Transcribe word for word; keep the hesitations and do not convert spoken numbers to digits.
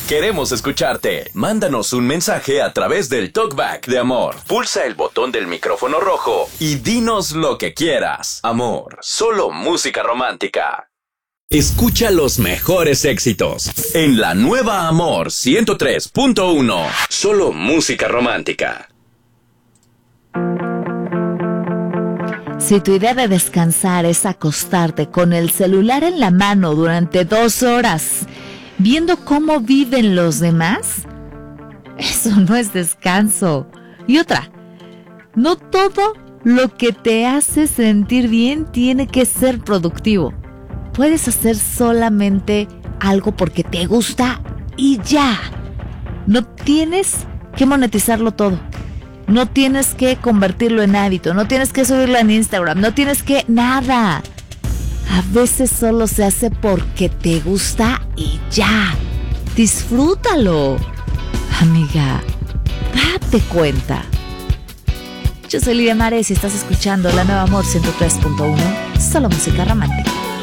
Queremos escucharte. Mándanos un mensaje a través del Talkback de Amor. Pulsa el botón del micrófono rojo y dinos lo que quieras. Amor, solo música romántica. Escucha los mejores éxitos en la nueva Amor ciento tres punto uno. Solo música romántica. Si tu idea de descansar es acostarte con el celular en la mano durante dos horas, viendo cómo viven los demás, eso no es descanso. Y otra, no todo lo que te hace sentir bien tiene que ser productivo. Puedes hacer solamente algo porque te gusta y ya. No tienes que monetizarlo todo. No tienes que convertirlo en hábito. No tienes que subirlo en Instagram. No tienes que nada. A veces solo se hace porque te gusta y ya. Disfrútalo. Amiga, date cuenta. Yo soy Lidia Mares y estás escuchando La Nueva Amor ciento tres punto uno. Solo música romántica.